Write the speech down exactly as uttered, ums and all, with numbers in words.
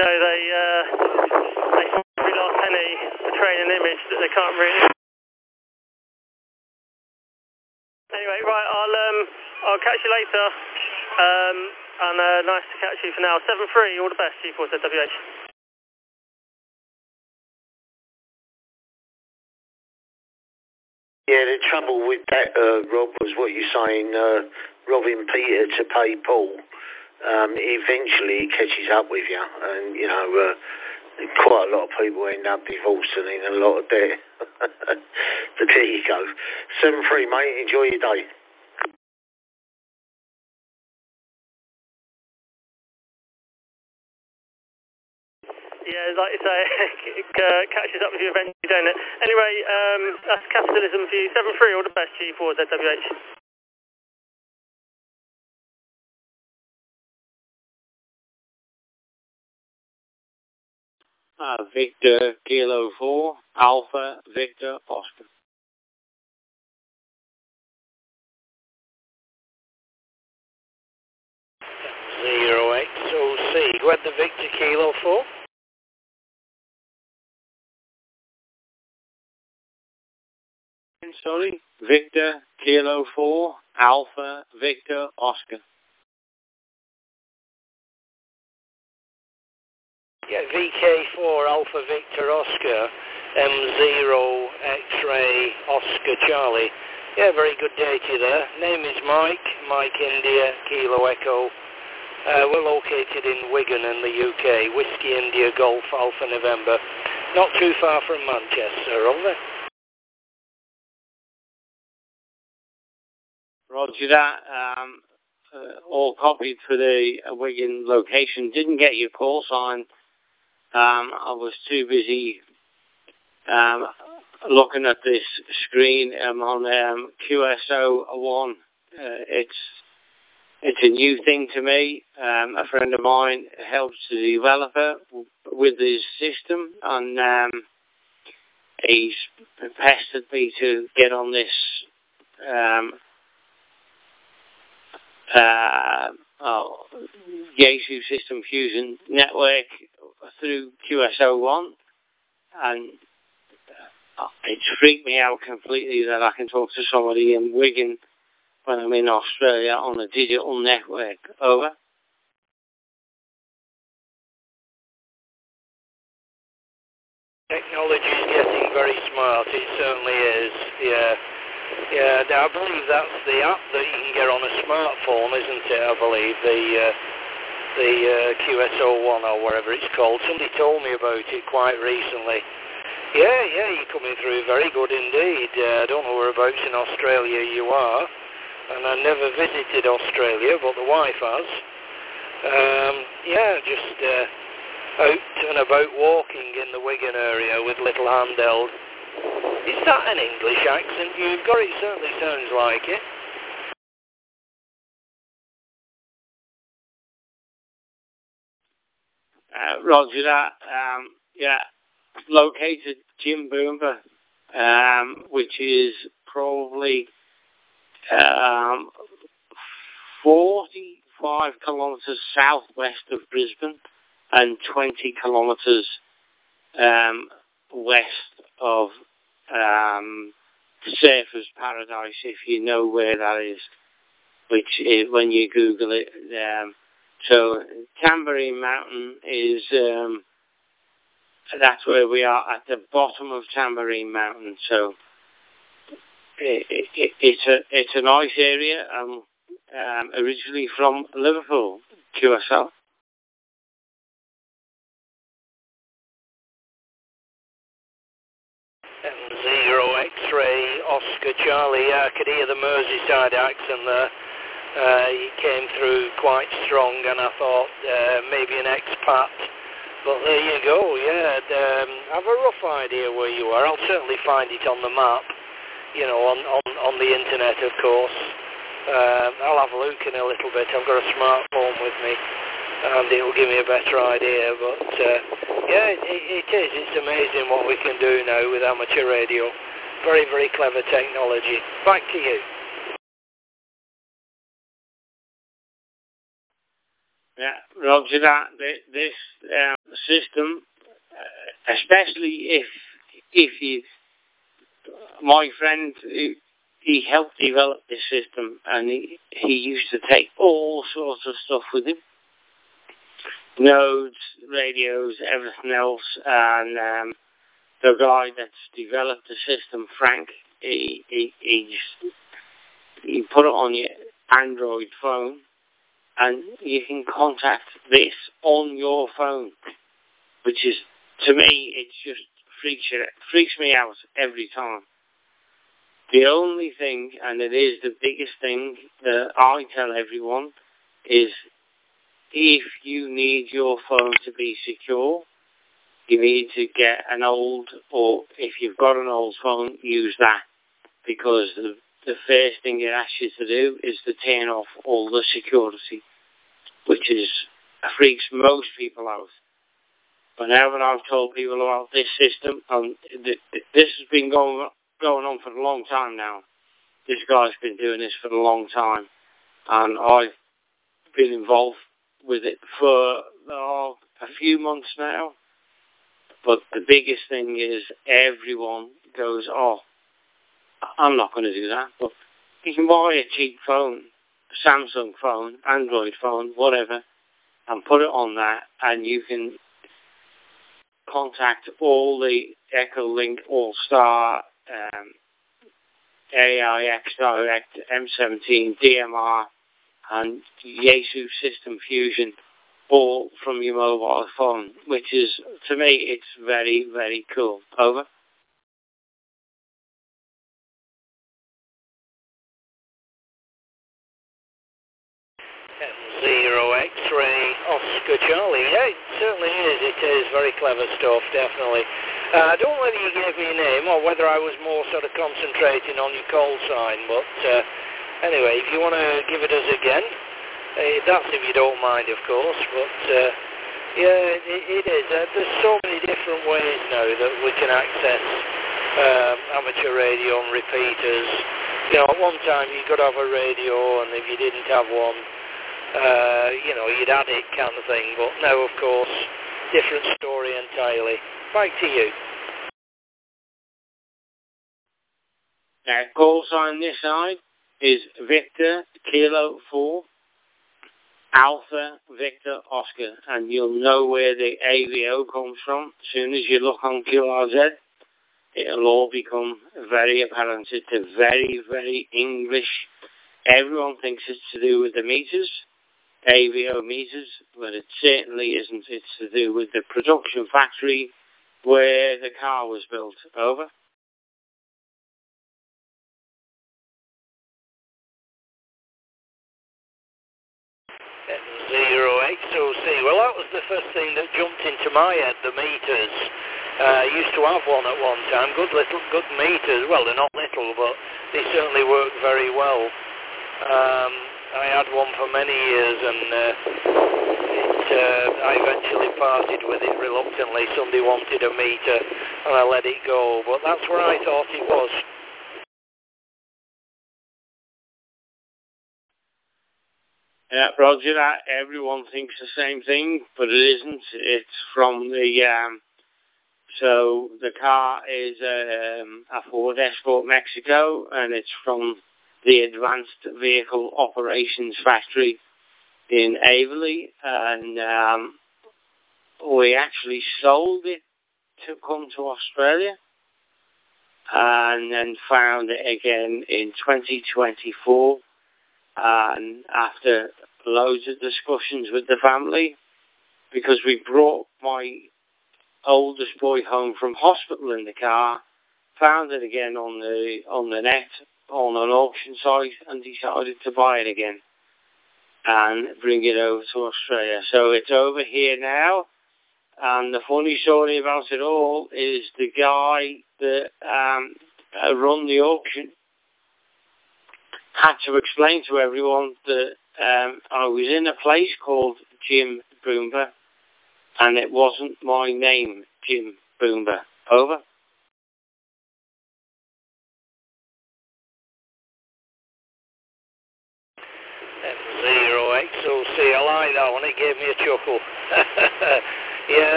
know, they uh, they every last penny to train an image that they can't really. Anyway, right, I'll um I'll catch you later. Um, and uh, nice to catch you for now. seven three, all the best, G four Z W H. Yeah, the trouble with that, uh, Rob, was what you're saying, uh, robbing Peter to pay Paul. Um, eventually it catches up with you, and, you know, uh, quite a lot of people end up divorcing in a lot of debt. But there you go. seven three, mate, enjoy your day. Yeah, like you say, it uh, catches up with you eventually, don't it? Anyway, um, that's capitalism for you. seven three, all the best, G four Z W H. Uh, Victor Kilo four, Alpha Victor Oscar. Zero X O C. Go ahead, the Victor Kilo four. Sorry, Victor Kilo four, Alpha Victor Oscar. Yeah, V K four Alpha Victor Oscar, M zero X-ray Oscar Charlie. Yeah, very good day to you there. Name is Mike, Mike India, Kilo Echo. Uh, we're located in Wigan in the U K, Whiskey India Golf Alpha November. Not too far from Manchester, over. Roger that. Um, uh, all copied for the uh, Wigan location. Didn't get your call sign. Um, I was too busy um, looking at this screen. I'm on um, Q S O one. Uh, it's it's a new thing to me. Um, a friend of mine helps the developer w- with his system, and um, he's pestered me to get on this um, uh, oh, Yaesu System Fusion network through Q S O one, and uh, it's freaked me out completely that I can talk to somebody in Wigan when I'm in Australia on a digital network. Over. Technology is getting very smart, it certainly is, yeah. Yeah, I believe that's the app that you can get on a smartphone, isn't it, I believe, the uh, the uh, Q S O one or whatever it's called. Somebody told me about it quite recently. Yeah, yeah, you're coming through very good indeed. Uh, I don't know whereabouts in Australia you are, and I never visited Australia, but the wife has. Um, yeah, just uh, out and about walking in the Wigan area with little handheld. Is that an English accent you've got? It certainly sounds like it. Uh, roger that. Um, yeah, located Jim Boomba, um, which is probably um, forty-five kilometres southwest of Brisbane and twenty kilometres um, west of um, Surfers Paradise, if you know where that is, which is, when you Google it. Um, so Tamborine Mountain is, um, that's where we are, at the bottom of Tamborine Mountain. So it, it, it's a it's a nice area. I'm um, originally from Liverpool, Q S L. M zero X-ray Oscar Charlie. Yeah, I could hear the Merseyside accent there. Uh, he came through quite strong, and I thought uh, maybe an expat. But there you go, yeah. Um, I have a rough idea where you are. I'll certainly find it on the map, you know, on, on, on the internet, of course. Uh, I'll have a look in a little bit. I've got a smartphone with me, and it will give me a better idea. But, uh, yeah, it, it is. It's amazing what we can do now with amateur radio. Very, very clever technology. Back to you. Yeah, roger that. This um, system, uh, especially if if you, my friend, he, he helped develop this system, and he, he used to take all sorts of stuff with him, nodes, radios, everything else, and um, the guy that's developed the system, Frank, he, he, he, just, he put it on your Android phone, and you can contact this on your phone, which is, to me, it just freaks, you, freaks me out every time. The only thing, and it is the biggest thing that I tell everyone, is if you need your phone to be secure, you need to get an old, or if you've got an old phone, use that, because the, the first thing it asks you to do is to turn off all the security, which is freaks most people out. But now that I've told people about this system, um, th th this has been going going on for a long time now. This guy's been doing this for a long time, and I've been involved with it for oh, a few months now. But the biggest thing is everyone goes, oh, I'm not going to do that. But you can buy a cheap phone, Samsung phone, Android phone, whatever, and put it on that, and you can contact all the Echolink All-Star, um, A I X Direct, M seventeen, D M R, and Yaesu System Fusion, all from your mobile phone, which is, to me, it's very, very cool. Over. Zero X-ray Oscar Charlie. Yeah, it certainly is. It is very clever stuff, definitely. Uh, I don't know whether you gave me a name or whether I was more sort of concentrating on your call sign, but uh, anyway, if you want to give it us again, uh, that's if you don't mind, of course, but uh, yeah, it, it is. Uh, there's so many different ways now that we can access um, amateur radio and repeaters. You know, at one time you could have a radio, and if you didn't have one, Uh, you know, you'd add it kind of thing, but now, of course, different story entirely. Back to you. Now, call sign this side is Victor Kilo four, Alpha Victor Oscar, and you'll know where the A V O comes from. As soon as you look on Q R Z, it'll all become very apparent. It's a very, very English. Everyone thinks it's to do with the meters, A V O meters, but it certainly isn't. It's to do with the production factory where the car was built. Over. Zero X O C. Well, that was the first thing that jumped into my head, the meters. Uh, used to have one at one time. Good little, good meters. Well, they're not little, but they certainly work very well. Um, I had one for many years, and uh, it, uh, I eventually parted with it reluctantly. Somebody wanted a meter, and I let it go. But that's where I thought it was. Yeah, Roger, that everyone thinks the same thing, but it isn't. It's from the, um, so the car is um, a Ford Escort Mexico, and it's from the Advanced Vehicle Operations Factory in Averley, and um, we actually sold it to come to Australia, and then found it again in twenty twenty-four, and after loads of discussions with the family, because we brought my oldest boy home from hospital in the car, found it again on the on the net, on an auction site, and decided to buy it again and bring it over to Australia. So it's over here now, and the funny story about it all is the guy that um, run the auction had to explain to everyone that um, I was in a place called Jim Boomber, and it wasn't my name, Jim Boomber. Over. Zero X O C. I like that one. It gave me a chuckle. Yeah.